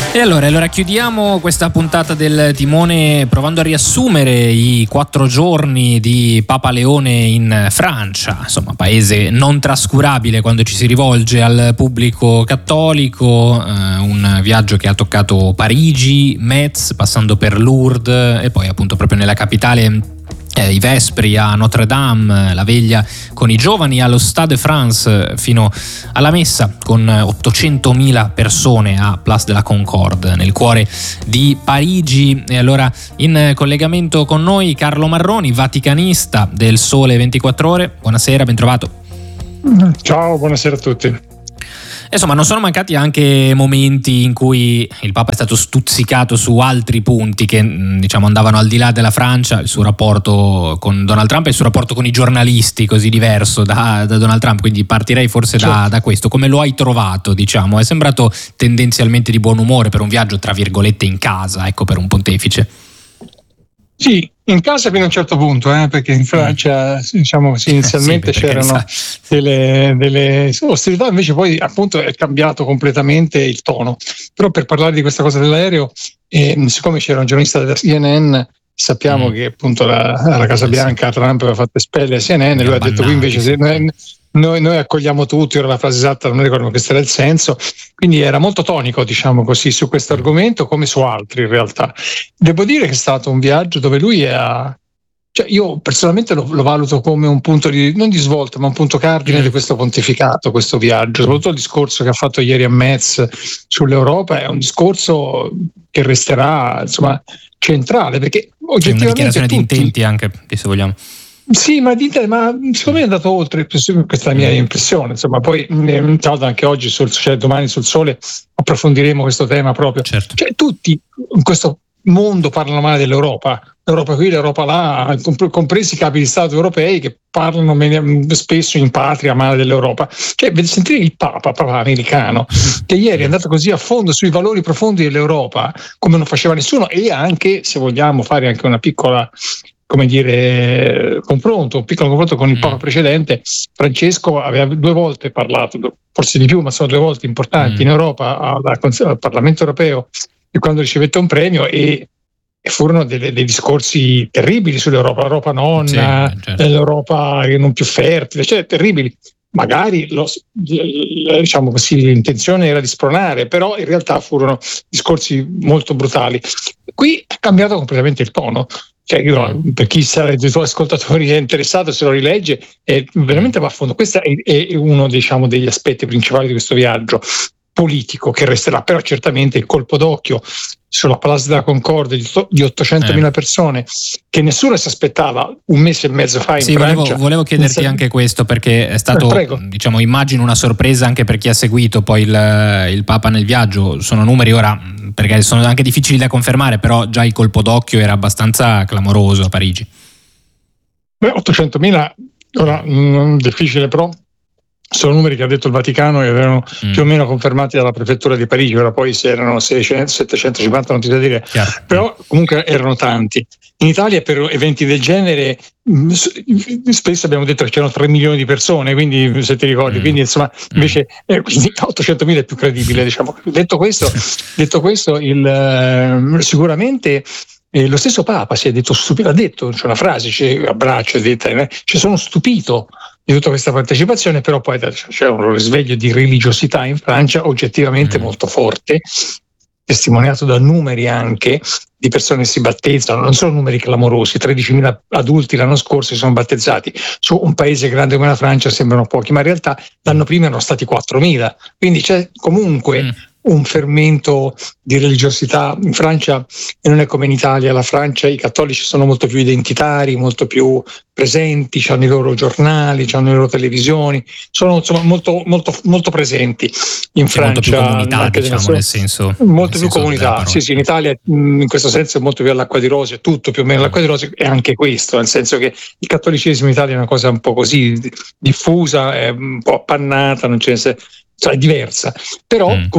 E allora chiudiamo questa puntata del Timone provando a riassumere i 4 giorni di Papa Leone in Francia, insomma paese non trascurabile quando ci si rivolge al pubblico cattolico, un viaggio che ha toccato Parigi, Metz, passando per Lourdes e poi appunto proprio nella capitale i vespri a Notre Dame, la veglia con i giovani allo Stade de France fino alla messa con 800.000 persone a Place de la Concorde nel cuore di Parigi. E allora in collegamento con noi Carlo Marroni, vaticanista del Sole 24 Ore. Buonasera, ben trovato. Ciao, buonasera a tutti. Insomma, non sono mancati anche momenti in cui il Papa è stato stuzzicato su altri punti che diciamo andavano al di là della Francia, il suo rapporto con Donald Trump e il suo rapporto con i giornalisti, così diverso da Donald Trump, quindi partirei forse da questo. Come lo hai trovato, diciamo? È sembrato tendenzialmente di buon umore per un viaggio tra virgolette in casa, ecco, per un pontefice? Sì, in casa fino a un certo punto, perché in Francia diciamo così, inizialmente c'erano delle ostilità, invece poi appunto è cambiato completamente il tono. Però per parlare di questa cosa dell'aereo, siccome c'era un giornalista della CNN, sappiamo che appunto la Casa Bianca, Trump aveva fatto espellere CNN, e lui ha detto qui invece noi accogliamo tutti, ora la frase esatta non ricordo ma questo era il senso, quindi era molto tonico, diciamo così, su questo argomento come su altri in realtà. Devo dire che è stato un viaggio dove lui cioè io personalmente lo valuto come un punto non di svolta ma un punto cardine di questo pontificato, questo viaggio, soprattutto il discorso che ha fatto ieri a Metz sull'Europa è un discorso che resterà insomma centrale, perché oggettivamente una dichiarazione di intenti anche, se vogliamo. Sì, ma secondo me è andato oltre, questa è la mia impressione, insomma. Poi tra l'altro anche oggi domani sul Sole approfondiremo questo tema proprio. Certo. Cioè tutti in questo mondo parlano male dell'Europa, l'Europa qui, l'Europa là, compresi i capi di Stato europei che parlano spesso in patria male dell'Europa. Cioè sentire il Papa americano che ieri è andato così a fondo sui valori profondi dell'Europa come non faceva nessuno, e anche, se vogliamo fare anche una piccola un piccolo confronto con il Papa precedente, Francesco aveva 2 volte parlato, forse di più, ma sono 2 volte importanti in Europa al Parlamento europeo, e quando ricevette un premio e furono dei discorsi terribili sull'Europa, l'Europa nonna, certo. L'Europa non più fertile, cioè terribili. Magari diciamo così, l'intenzione era di spronare, però in realtà furono discorsi molto brutali. Qui è cambiato completamente il tono. Cioè, per chi sarà dei tuoi ascoltatori è interessato, se lo rilegge, veramente va a fondo. Questo è uno, diciamo, degli aspetti principali di questo viaggio politico che resterà, però certamente il colpo d'occhio sulla Place de la Concorde di 800.000 persone che nessuno si aspettava un mese e mezzo fa in Francia. Volevo chiederti anche questo, perché è stato, diciamo, immagino una sorpresa anche per chi ha seguito poi il Papa nel viaggio. Sono numeri ora, perché sono anche difficili da confermare, però già il colpo d'occhio era abbastanza clamoroso a Parigi. 800.000, ora difficile, però sono numeri che ha detto il Vaticano e erano più o meno confermati dalla prefettura di Parigi. Ora poi se erano 600, 750 non ti devo dire, però comunque erano tanti. In Italia per eventi del genere spesso abbiamo detto che c'erano 3 milioni di persone, quindi se ti ricordi, quindi insomma invece 800.000 è più credibile, diciamo. Detto questo sicuramente lo stesso Papa si è detto stupito, ha detto, c'è una frase, abbraccio, sono stupito di tutta questa partecipazione, però poi c'è un risveglio di religiosità in Francia oggettivamente molto forte, testimoniato da numeri anche di persone che si battezzano, non sono numeri clamorosi, 13.000 adulti l'anno scorso si sono battezzati, su un paese grande come la Francia sembrano pochi, ma in realtà l'anno prima erano stati 4.000, quindi c'è comunque un fermento di religiosità in Francia, e non è come in Italia. La Francia, i cattolici sono molto più identitari, molto più presenti, hanno i loro giornali, hanno le loro televisioni, sono insomma molto, molto, molto presenti in Francia. Molto più comunità, diciamo, nel senso. Molto più comunità, sì, in Italia in questo senso è molto più all'acqua di rose, è tutto più o meno all'acqua di rose, è anche questo, nel senso che il cattolicesimo in Italia è una cosa un po' così diffusa, è un po' appannata, non ce ne è diversa, però